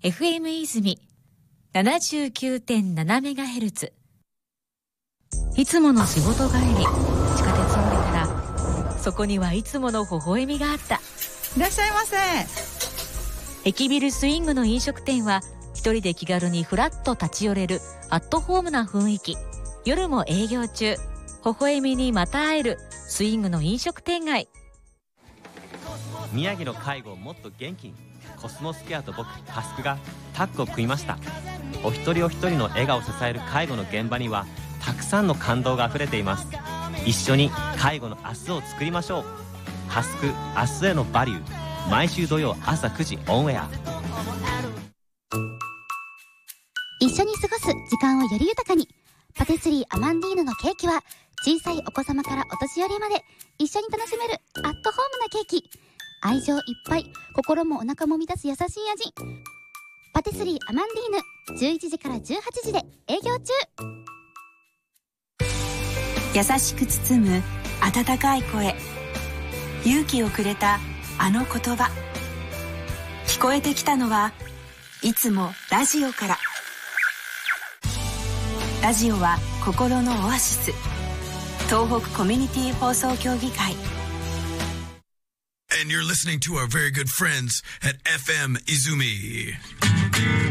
FM 泉 79.7MHz。 いつもの仕事帰り、地下鉄を降りたらそこにはいつもの微笑みがあった。 いらっしゃいませ。 駅ビルスイングの飲食店は一人で気軽にフラッと立ち寄れるアットホームな雰囲気。夜も営業中、微笑みにまた会えるスイングの飲食店街。 宮城の介護をもっと元気に、コスモスケアと僕タスクがタッグを組みました。お一人お一人の笑顔を支える介護の現場にはたくさんの感動があふれています。一緒に介護の明日を作りましょう。タスク明日へのバリュー、毎週土曜朝9時オンエア。 一緒に過ごす時間をより豊かに、パティスリーアマンディーヌのケーキは小さいお子様からお年寄りまで一緒に楽しめるアットホームなケーキ。愛情いっぱい、心もお腹も満たす優しい味。パティスリーアマンディーヌ、11時から18時で営業中。 優しく包む温かい声、勇気をくれたあの言葉。聞こえてきたのはいつもラジオから。ラジオは心のオアシス。東北コミュニティ放送協議会。 And you're listening to our very good friends at FM Izumi.